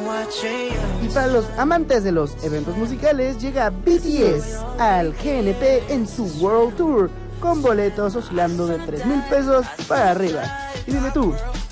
Y para los amantes de los eventos musicales, llega BTS al GNP en su World Tour, con boletos oscilando de 3,000 pesos para arriba. Y dime tú,